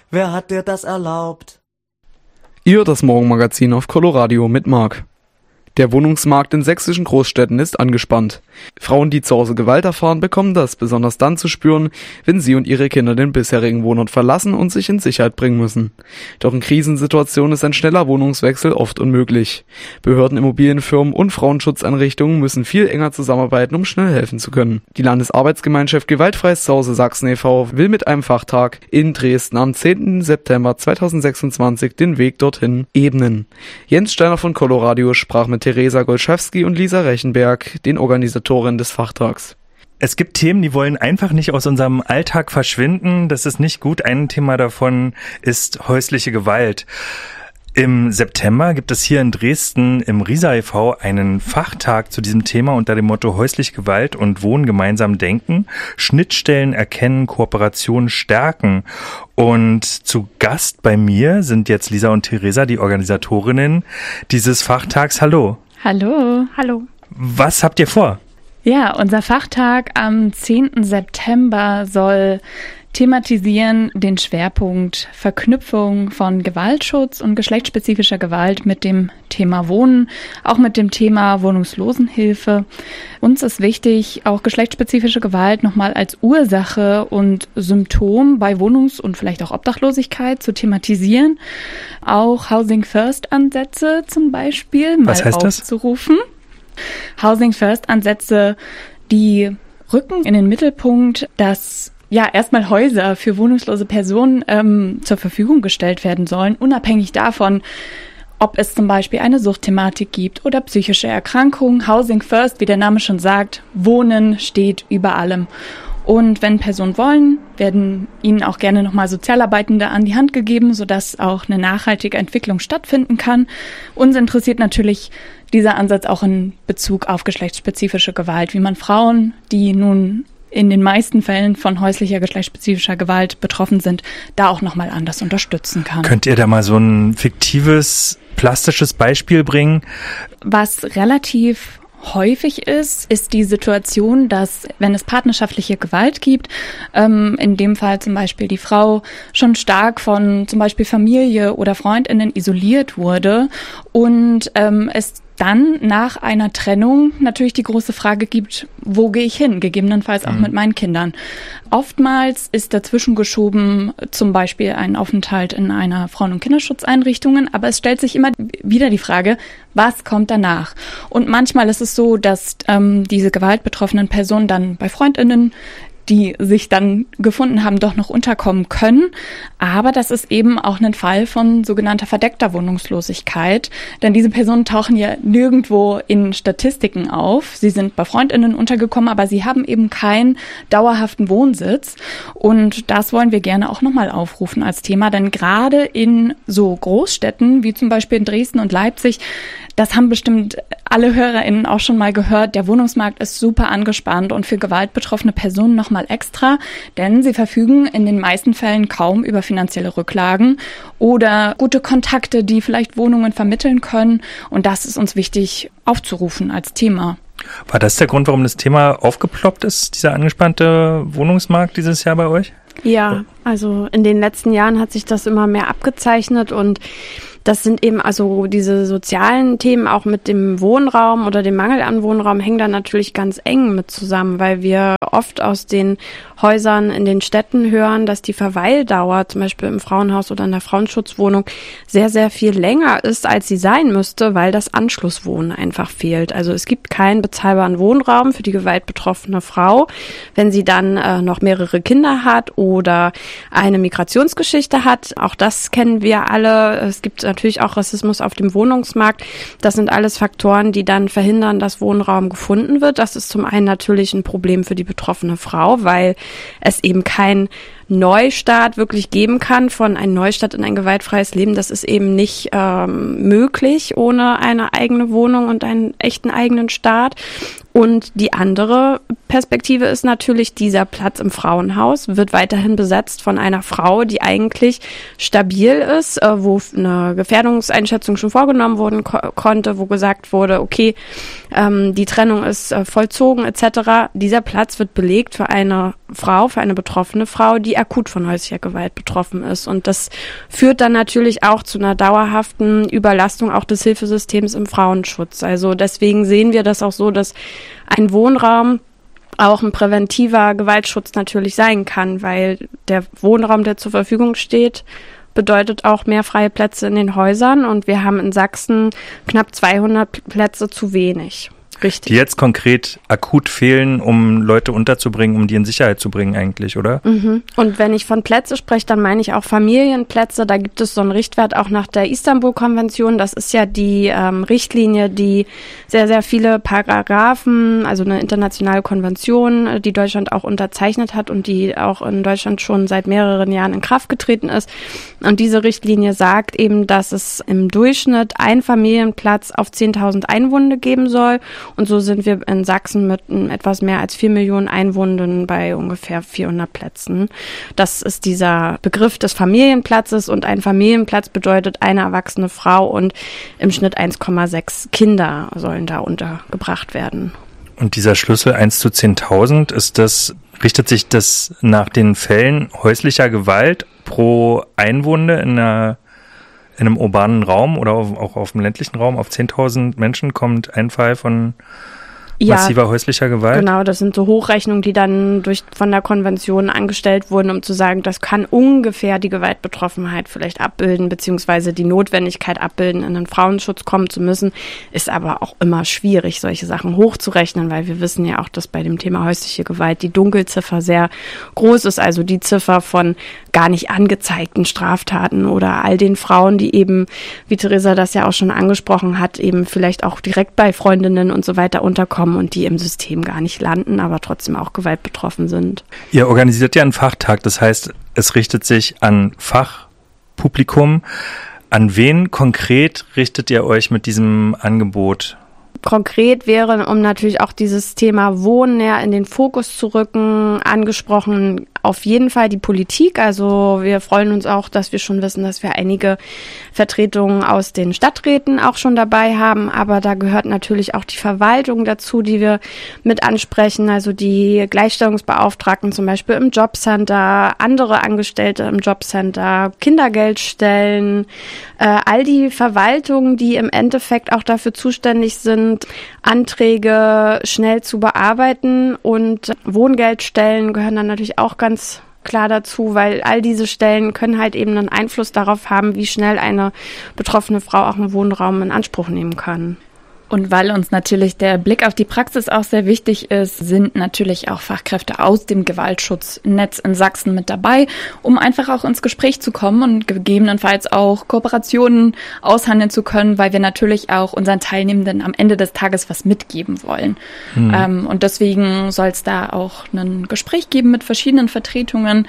Wer hat dir das erlaubt? Ihr das Morgenmagazin auf Coloradio mit Marc. Der Wohnungsmarkt in sächsischen Großstädten ist angespannt. Frauen, die zu Hause Gewalt erfahren, bekommen das besonders dann zu spüren, wenn sie und ihre Kinder den bisherigen Wohnort verlassen und sich in Sicherheit bringen müssen. Doch in Krisensituationen ist ein schneller Wohnungswechsel oft unmöglich. Behörden, Immobilienfirmen und Frauenschutzeinrichtungen müssen viel enger zusammenarbeiten, um schnell helfen zu können. Die Landesarbeitsgemeinschaft Gewaltfreies Zuhause Sachsen e.V. will mit einem Fachtag in Dresden am 10. September 2026 den Weg dorthin ebnen. Jens Steiner von Coloradio sprach mit Theresa Golschewski und Lisa Rechenberg, den Organisatorinnen des Fachtags. Es gibt Themen, die wollen einfach nicht aus unserem Alltag verschwinden. Das ist nicht gut. Ein Thema davon ist häusliche Gewalt. Im September gibt es hier in Dresden im Risa e.V. einen Fachtag zu diesem Thema unter dem Motto Häusliche Gewalt und Wohnen gemeinsam denken, Schnittstellen erkennen, Kooperationen stärken. Und zu Gast bei mir sind jetzt Lisa und Theresa, die Organisatorinnen dieses Fachtags. Hallo. Hallo. Hallo. Was habt ihr vor? Ja, unser Fachtag am 10. September soll thematisieren den Schwerpunkt Verknüpfung von Gewaltschutz und geschlechtsspezifischer Gewalt mit dem Thema Wohnen, auch mit dem Thema Wohnungslosenhilfe. Uns ist wichtig, auch geschlechtsspezifische Gewalt nochmal als Ursache und Symptom bei Wohnungs- und vielleicht auch Obdachlosigkeit zu thematisieren. Auch Housing First Ansätze zum Beispiel mal aufzurufen. Housing First Ansätze, die rücken in den Mittelpunkt, dass erstmal Häuser für wohnungslose Personen zur Verfügung gestellt werden sollen, unabhängig davon, ob es zum Beispiel eine Suchtthematik gibt oder psychische Erkrankungen. Housing First, wie der Name schon sagt, Wohnen steht über allem. Und wenn Personen wollen, werden ihnen auch gerne nochmal Sozialarbeitende an die Hand gegeben, sodass auch eine nachhaltige Entwicklung stattfinden kann. Uns interessiert natürlich dieser Ansatz auch in Bezug auf geschlechtsspezifische Gewalt, wie man Frauen, die nun in den meisten Fällen von häuslicher geschlechtsspezifischer Gewalt betroffen sind, da auch nochmal anders unterstützen kann. Könnt ihr da mal so ein fiktives, plastisches Beispiel bringen? Was relativ häufig ist die Situation, dass, wenn es partnerschaftliche Gewalt gibt, in dem Fall zum Beispiel die Frau schon stark von zum Beispiel Familie oder FreundInnen isoliert wurde und es dann nach einer Trennung natürlich die große Frage gibt, wo gehe ich hin? Gegebenenfalls auch mit meinen Kindern. Oftmals ist dazwischen geschoben zum Beispiel ein Aufenthalt in einer Frauen- und Kinderschutzeinrichtung, aber es stellt sich immer wieder die Frage, was kommt danach? Und manchmal ist es so, dass diese gewaltbetroffenen Personen dann bei FreundInnen, die sich dann gefunden haben, doch noch unterkommen können. Aber das ist eben auch ein Fall von sogenannter verdeckter Wohnungslosigkeit. Denn diese Personen tauchen ja nirgendwo in Statistiken auf. Sie sind bei FreundInnen untergekommen, aber sie haben eben keinen dauerhaften Wohnsitz. Und das wollen wir gerne auch nochmal aufrufen als Thema. Denn gerade in so Großstädten wie zum Beispiel in Dresden und Leipzig, das haben bestimmt alle HörerInnen auch schon mal gehört. Der Wohnungsmarkt ist super angespannt und für gewaltbetroffene Personen nochmal extra, denn sie verfügen in den meisten Fällen kaum über finanzielle Rücklagen oder gute Kontakte, die vielleicht Wohnungen vermitteln können. Und das ist uns wichtig aufzurufen als Thema. War das der Grund, warum das Thema aufgeploppt ist, dieser angespannte Wohnungsmarkt dieses Jahr bei euch? Ja, also in den letzten Jahren hat sich das immer mehr abgezeichnet und das sind eben also diese sozialen Themen auch mit dem Wohnraum oder dem Mangel an Wohnraum hängen da natürlich ganz eng mit zusammen, weil wir oft aus den Häusern in den Städten hören, dass die Verweildauer zum Beispiel im Frauenhaus oder in der Frauenschutzwohnung sehr, sehr viel länger ist, als sie sein müsste, weil das Anschlusswohnen einfach fehlt. Also es gibt keinen bezahlbaren Wohnraum für die gewaltbetroffene Frau, wenn sie dann noch mehrere Kinder hat oder eine Migrationsgeschichte hat. Auch das kennen wir alle. Es gibt natürlich auch Rassismus auf dem Wohnungsmarkt. Das sind alles Faktoren, die dann verhindern, dass Wohnraum gefunden wird. Das ist zum einen natürlich ein Problem für die betroffene Frau, weil es eben kein Neustart wirklich geben kann, von einem Neustart in ein gewaltfreies Leben. Das ist eben nicht möglich ohne eine eigene Wohnung und einen echten eigenen Staat. Und die andere Perspektive ist natürlich, dieser Platz im Frauenhaus wird weiterhin besetzt von einer Frau, die eigentlich stabil ist, wo eine Gefährdungseinschätzung schon vorgenommen werden konnte, wo gesagt wurde, okay, die Trennung ist vollzogen etc. Dieser Platz wird belegt für eine Frau, für eine betroffene Frau, die akut von häuslicher Gewalt betroffen ist. Und das führt dann natürlich auch zu einer dauerhaften Überlastung auch des Hilfesystems im Frauenschutz. Also deswegen sehen wir das auch so, dass ein Wohnraum auch ein präventiver Gewaltschutz natürlich sein kann, weil der Wohnraum, der zur Verfügung steht, bedeutet auch mehr freie Plätze in den Häusern und wir haben in Sachsen knapp 200 Plätze zu wenig. Richtig. Die jetzt konkret akut fehlen, um Leute unterzubringen, um die in Sicherheit zu bringen eigentlich, oder? Mhm. Und wenn ich von Plätze spreche, dann meine ich auch Familienplätze. Da gibt es so einen Richtwert auch nach der Istanbul-Konvention. Das ist ja die Richtlinie, die sehr, sehr viele Paragraphen, also eine internationale Konvention, die Deutschland auch unterzeichnet hat und die auch in Deutschland schon seit mehreren Jahren in Kraft getreten ist. Und diese Richtlinie sagt eben, dass es im Durchschnitt einen Familienplatz auf 10.000 Einwohner geben soll. Und so sind wir in Sachsen mit etwas mehr als 4 Millionen Einwohnern bei ungefähr 400 Plätzen. Das ist dieser Begriff des Familienplatzes und ein Familienplatz bedeutet eine erwachsene Frau und im Schnitt 1,6 Kinder sollen da untergebracht werden. Und dieser Schlüssel 1 zu 10.000, richtet sich das nach den Fällen häuslicher Gewalt pro Einwohner in einem urbanen Raum oder auch auf dem ländlichen Raum auf 10.000 Menschen kommt ein Fall von massiver häuslicher Gewalt? Genau, das sind so Hochrechnungen, die dann von der Konvention angestellt wurden, um zu sagen, das kann ungefähr die Gewaltbetroffenheit vielleicht abbilden, beziehungsweise die Notwendigkeit abbilden, in den Frauenschutz kommen zu müssen, ist aber auch immer schwierig, solche Sachen hochzurechnen, weil wir wissen ja auch, dass bei dem Thema häusliche Gewalt die Dunkelziffer sehr groß ist, also die Ziffer von gar nicht angezeigten Straftaten oder all den Frauen, die eben, wie Theresa das ja auch schon angesprochen hat, eben vielleicht auch direkt bei Freundinnen und so weiter unterkommen und die im System gar nicht landen, aber trotzdem auch gewaltbetroffen sind. Ihr organisiert ja einen Fachtag, das heißt, es richtet sich an Fachpublikum. An wen konkret richtet ihr euch mit diesem Angebot? Konkret wäre, um natürlich auch dieses Thema Wohnen näher in den Fokus zu rücken, angesprochen auf jeden Fall die Politik. Also wir freuen uns auch, dass wir schon wissen, dass wir einige Vertretungen aus den Stadträten auch schon dabei haben. Aber da gehört natürlich auch die Verwaltung dazu, die wir mit ansprechen. Also die Gleichstellungsbeauftragten zum Beispiel im Jobcenter, andere Angestellte im Jobcenter, Kindergeldstellen, all die Verwaltungen, die im Endeffekt auch dafür zuständig sind, Anträge schnell zu bearbeiten, und Wohngeldstellen gehören dann natürlich auch ganz klar dazu, weil all diese Stellen können halt eben einen Einfluss darauf haben, wie schnell eine betroffene Frau auch einen Wohnraum in Anspruch nehmen kann. Und weil uns natürlich der Blick auf die Praxis auch sehr wichtig ist, sind natürlich auch Fachkräfte aus dem Gewaltschutznetz in Sachsen mit dabei, um einfach auch ins Gespräch zu kommen und gegebenenfalls auch Kooperationen aushandeln zu können, weil wir natürlich auch unseren Teilnehmenden am Ende des Tages was mitgeben wollen. Und deswegen soll es da auch ein Gespräch geben mit verschiedenen Vertretungen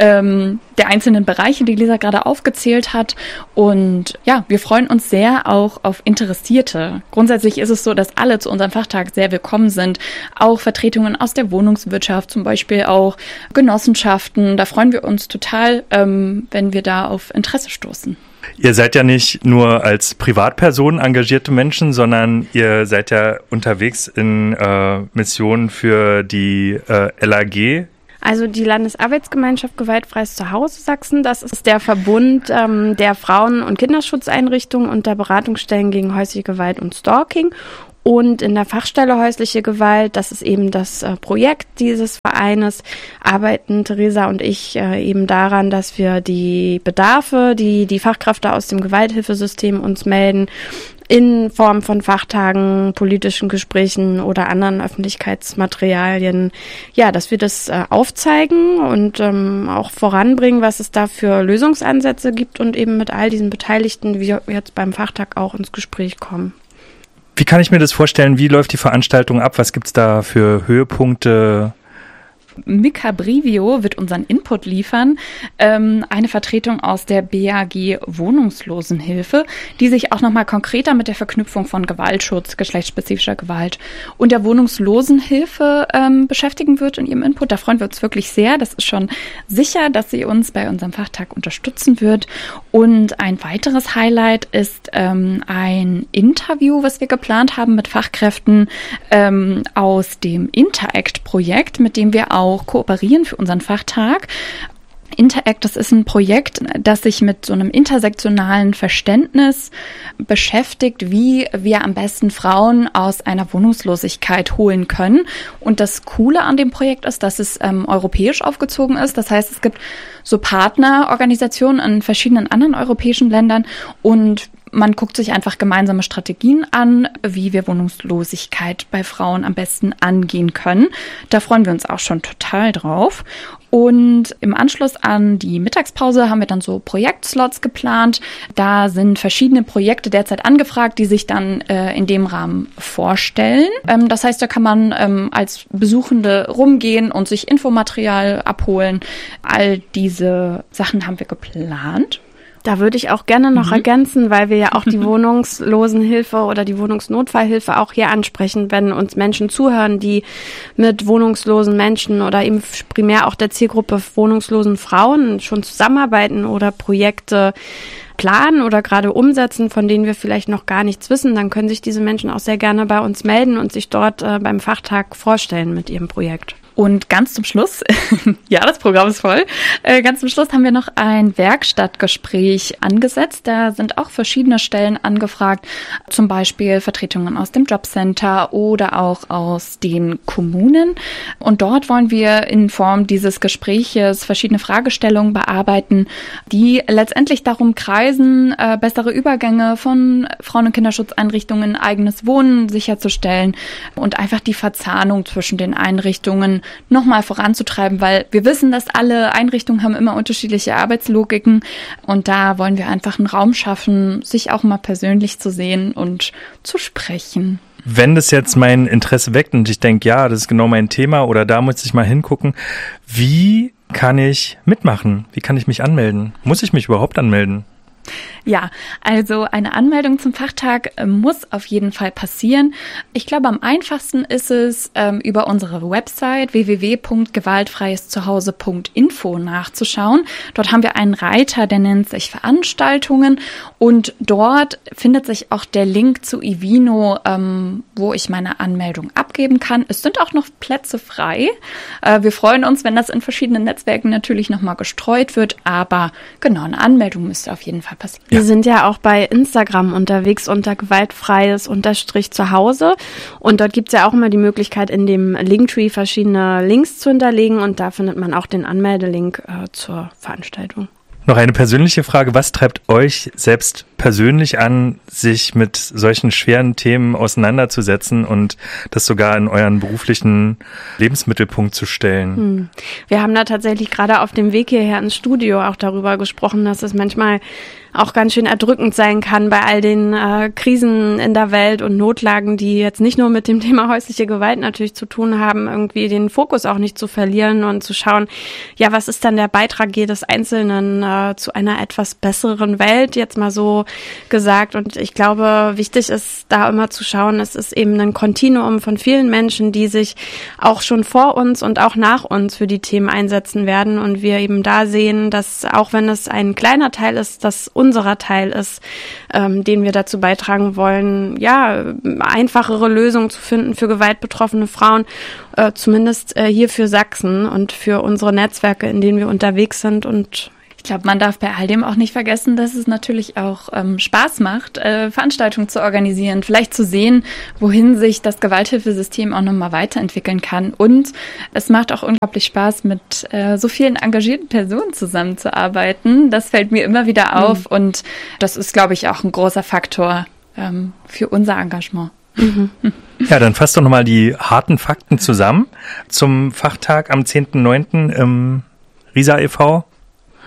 der einzelnen Bereiche, die Lisa gerade aufgezählt hat. Und ja, wir freuen uns sehr auch auf Interessierte. Grundsätzlich ist es so, dass alle zu unserem Fachtag sehr willkommen sind. Auch Vertretungen aus der Wohnungswirtschaft, zum Beispiel auch Genossenschaften. Da freuen wir uns total, wenn wir da auf Interesse stoßen. Ihr seid ja nicht nur als Privatpersonen engagierte Menschen, sondern ihr seid ja unterwegs in Missionen für die LAG. Also die Landesarbeitsgemeinschaft Gewaltfreies Zuhause Sachsen, das ist der Verbund der Frauen- und Kinderschutzeinrichtungen und der Beratungsstellen gegen häusliche Gewalt und Stalking. Und in der Fachstelle häusliche Gewalt, das ist eben das Projekt dieses Vereines, arbeiten Theresa und ich eben daran, dass wir die Bedarfe, die Fachkräfte aus dem Gewalthilfesystem uns melden, in Form von Fachtagen, politischen Gesprächen oder anderen Öffentlichkeitsmaterialien, ja, dass wir das aufzeigen und auch voranbringen, was es da für Lösungsansätze gibt und eben mit all diesen Beteiligten, wie wir jetzt beim Fachtag auch ins Gespräch kommen. Wie kann ich mir das vorstellen? Wie läuft die Veranstaltung ab? Was gibt's da für Höhepunkte? Mika Brivio wird unseren Input liefern, eine Vertretung aus der BAG Wohnungslosenhilfe, die sich auch nochmal konkreter mit der Verknüpfung von Gewaltschutz, geschlechtsspezifischer Gewalt und der Wohnungslosenhilfe beschäftigen wird in ihrem Input. Da freuen wir uns wirklich sehr. Das ist schon sicher, dass sie uns bei unserem Fachtag unterstützen wird. Und ein weiteres Highlight ist ein Interview, was wir geplant haben mit Fachkräften aus dem Interact-Projekt, mit dem wir auch kooperieren für unseren Fachtag. Interact, das ist ein Projekt, das sich mit so einem intersektionalen Verständnis beschäftigt, wie wir am besten Frauen aus einer Wohnungslosigkeit holen können. Und das Coole an dem Projekt ist, dass es europäisch aufgezogen ist. Das heißt, es gibt so Partnerorganisationen in verschiedenen anderen europäischen Ländern und man guckt sich einfach gemeinsame Strategien an, wie wir Wohnungslosigkeit bei Frauen am besten angehen können. Da freuen wir uns auch schon total drauf. Und im Anschluss an die Mittagspause haben wir dann so Projektslots geplant. Da sind verschiedene Projekte derzeit angefragt, die sich dann in dem Rahmen vorstellen. Das heißt, da kann man als Besuchende rumgehen und sich Infomaterial abholen. All diese Sachen haben wir geplant. Da würde ich auch gerne noch ergänzen, weil wir ja auch die Wohnungslosenhilfe oder die Wohnungsnotfallhilfe auch hier ansprechen, wenn uns Menschen zuhören, die mit wohnungslosen Menschen oder eben primär auch der Zielgruppe wohnungslosen Frauen schon zusammenarbeiten oder Projekte planen oder gerade umsetzen, von denen wir vielleicht noch gar nichts wissen, dann können sich diese Menschen auch sehr gerne bei uns melden und sich dort beim Fachtag vorstellen mit ihrem Projekt. Und ganz zum Schluss, ja, das Programm ist voll, ganz zum Schluss haben wir noch ein Werkstattgespräch angesetzt. Da sind auch verschiedene Stellen angefragt, zum Beispiel Vertretungen aus dem Jobcenter oder auch aus den Kommunen. Und dort wollen wir in Form dieses Gespräches verschiedene Fragestellungen bearbeiten, die letztendlich darum kreisen, bessere Übergänge von Frauen- und Kinderschutzeinrichtungen in eigenes Wohnen sicherzustellen und einfach die Verzahnung zwischen den Einrichtungen nochmal voranzutreiben, weil wir wissen, dass alle Einrichtungen haben immer unterschiedliche Arbeitslogiken und da wollen wir einfach einen Raum schaffen, sich auch mal persönlich zu sehen und zu sprechen. Wenn das jetzt mein Interesse weckt und ich denke, ja, das ist genau mein Thema oder da muss ich mal hingucken, wie kann ich mitmachen? Wie kann ich mich anmelden? Muss ich mich überhaupt anmelden? Ja, also eine Anmeldung zum Fachtag muss auf jeden Fall passieren. Ich glaube, am einfachsten ist es, über unsere Website www.gewaltfreieszuhause.info nachzuschauen. Dort haben wir einen Reiter, der nennt sich Veranstaltungen und dort findet sich auch der Link zu Ivino, wo ich meine Anmeldung abgeben kann. Es sind auch noch Plätze frei. Wir freuen uns, wenn das in verschiedenen Netzwerken natürlich nochmal gestreut wird, aber genau, eine Anmeldung müsste auf jeden Fall passieren. Wir sind ja auch bei Instagram unterwegs unter gewaltfreies_zuhause und dort gibt's ja auch immer die Möglichkeit, in dem Linktree verschiedene Links zu hinterlegen und da findet man auch den Anmeldelink zur Veranstaltung. Noch eine persönliche Frage, was treibt euch selbst persönlich an, sich mit solchen schweren Themen auseinanderzusetzen und das sogar in euren beruflichen Lebensmittelpunkt zu stellen? Wir haben da tatsächlich gerade auf dem Weg hierher ins Studio auch darüber gesprochen, dass es manchmal auch ganz schön erdrückend sein kann bei all den Krisen in der Welt und Notlagen, die jetzt nicht nur mit dem Thema häusliche Gewalt natürlich zu tun haben, irgendwie den Fokus auch nicht zu verlieren und zu schauen, ja, was ist dann der Beitrag jedes Einzelnen zu einer etwas besseren Welt, jetzt mal so gesagt. Und ich glaube, wichtig ist da immer zu schauen, es ist eben ein Kontinuum von vielen Menschen, die sich auch schon vor uns und auch nach uns für die Themen einsetzen werden und wir eben da sehen, dass auch wenn es ein kleiner Teil ist, dass unserer Teil ist, den wir dazu beitragen wollen, ja, einfachere Lösungen zu finden für gewaltbetroffene Frauen, zumindest hier für Sachsen und für unsere Netzwerke, in denen wir unterwegs sind. Und ich glaube, man darf bei all dem auch nicht vergessen, dass es natürlich auch Spaß macht, Veranstaltungen zu organisieren, vielleicht zu sehen, wohin sich das Gewalthilfesystem auch nochmal weiterentwickeln kann. Und es macht auch unglaublich Spaß, mit so vielen engagierten Personen zusammenzuarbeiten. Das fällt mir immer wieder auf und das ist, glaube ich, auch ein großer Faktor für unser Engagement. Ja, dann fasst doch nochmal die harten Fakten zusammen zum Fachtag am 10.9. im Risa e.V.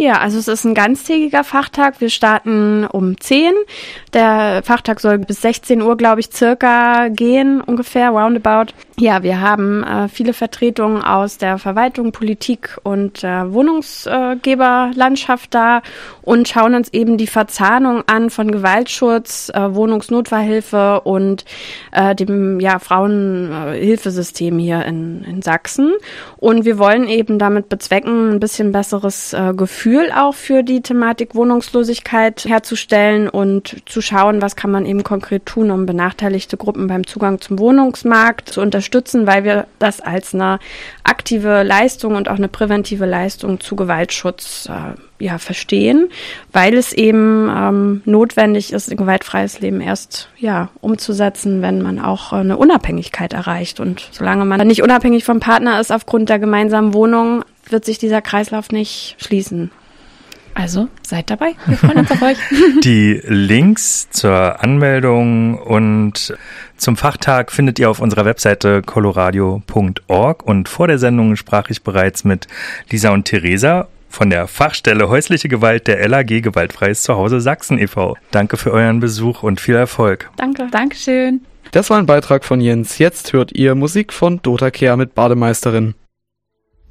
Ja, also es ist ein ganztägiger Fachtag. Wir starten um 10. Der Fachtag soll bis 16 Uhr, glaube ich, circa gehen, ungefähr, roundabout. Ja, wir haben viele Vertretungen aus der Verwaltung, Politik und Wohnungsgeberlandschaft da und schauen uns eben die Verzahnung an von Gewaltschutz, Wohnungsnotfallhilfe und dem Frauenhilfesystem hier in Sachsen. Und wir wollen eben damit bezwecken, ein bisschen besseres Gefühl auch für die Thematik Wohnungslosigkeit herzustellen und zu schauen, was kann man eben konkret tun, um benachteiligte Gruppen beim Zugang zum Wohnungsmarkt zu unterstützen, weil wir das als eine aktive Leistung und auch eine präventive Leistung zu Gewaltschutz verstehen, weil es eben notwendig ist, ein gewaltfreies Leben erst umzusetzen, wenn man auch eine Unabhängigkeit erreicht. Und solange man nicht unabhängig vom Partner ist aufgrund der gemeinsamen Wohnung, wird sich dieser Kreislauf nicht schließen. Also seid dabei, wir freuen uns auf euch. Die Links zur Anmeldung und zum Fachtag findet ihr auf unserer Webseite coloradio.org und vor der Sendung sprach ich bereits mit Lisa und Theresa von der Fachstelle Häusliche Gewalt der LAG Gewaltfreies Zuhause Sachsen e.V. Danke für euren Besuch und viel Erfolg. Danke. Dankeschön. Das war ein Beitrag von Jens. Jetzt hört ihr Musik von Dota Kehr mit Bademeisterin.